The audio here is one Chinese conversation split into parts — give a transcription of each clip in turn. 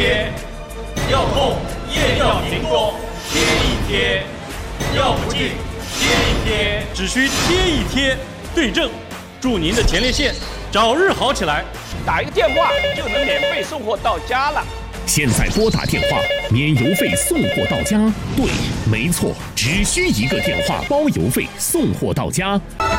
贴，药痛夜尿频多，贴一贴，药不尽贴一贴， 只需贴一贴，对症，祝您的前列腺早日好起来。 打一个电话就能免费送货到家了。 现在拨打电话，免邮费送货到家。对，没错，只需一个电话，包邮费送货到家。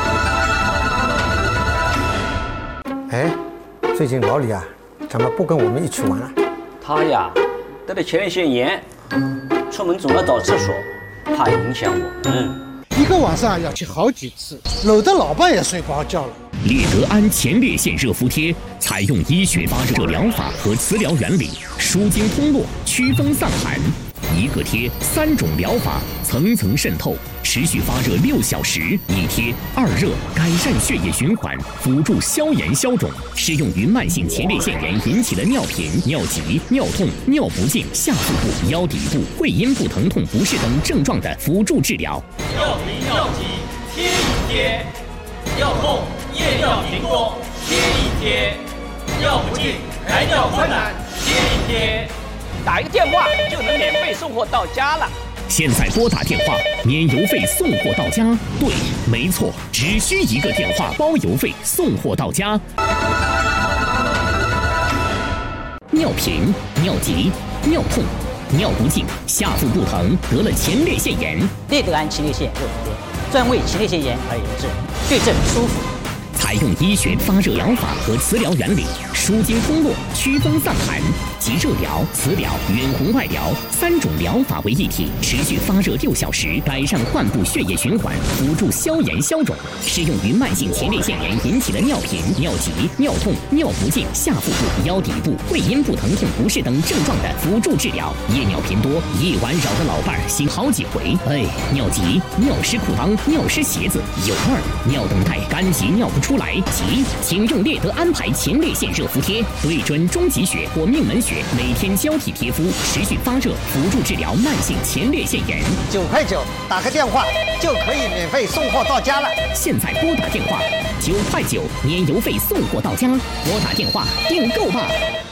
哎，最近老李啊，怎么不跟我们一起玩了？ 他呀，得了前列腺炎，出门总要找厕所，怕影响我们。 一个晚上要去好几次，搂得老伴也睡不着觉了。 列德安前列腺热敷贴采用医学发热疗法和磁疗原理，舒筋通络，祛风散寒。一个贴3种疗法，层层渗透，持续发热6小时。一贴2热，改善血液循环，辅助消炎消肿，适用于慢性前列腺炎引起的尿频、尿急、尿痛、尿不尽、下腹部、腰底部、会阴部疼痛不适等症状的辅助治疗。 药频药急贴一贴，药痛夜尿频多贴一贴，药不尽排尿困难贴一贴。 打一个电话就能免费送货到家了。 现在拨打电话，免邮费送货到家。对，没错，只需一个电话，包邮费送货到家。尿频、尿急、尿痛、尿不尽、下腹部疼，得了前列腺炎。 列德安前列腺热敷贴，专为前列腺炎而研制，对症舒服。 采用医学发热疗法和磁疗原理，舒筋通络，祛风散寒，集热疗、磁疗、远红外疗3种疗法为一体，持续发热6小时，改善患部血液循环，辅助消炎消肿，适用于慢性前列腺炎引起的尿频、尿急、尿痛、尿不尽、下腹部、腰底部、会阴部疼痛不适等症状的辅助治疗。夜尿频多，夜晚扰得老伴儿醒好几回。尿急、尿湿裤裆、尿湿鞋子，有味儿，尿等待干急尿不出来，急，请用列德安排前列腺热敷贴，对准中极穴或命门穴，每天交替贴敷，持续发热，辅助治疗慢性前列腺炎。 9块9，打个电话就可以免费送货到家了。 现在拨打电话，9块9，免邮费送货到家。拨打电话订购吧。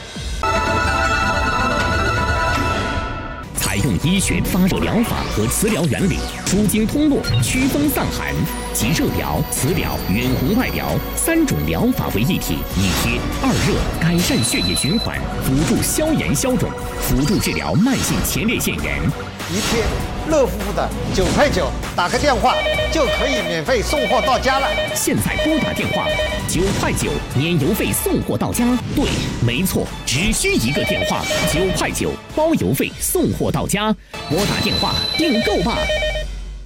采用医学发热疗法和磁疗原理，舒筋通络，祛风散寒，集热疗、磁疗、远红外疗3种疗法为一体，一贴2热，改善血液循环，辅助消炎消肿，辅助治疗慢性前列腺炎。 一贴热敷的9块9，打个电话就可以免费送货到家了。 现在拨打电话，9块9，免邮费送货到家。对，没错，只需一个电话，9块9，包邮费送货到家。拨打电话订购吧。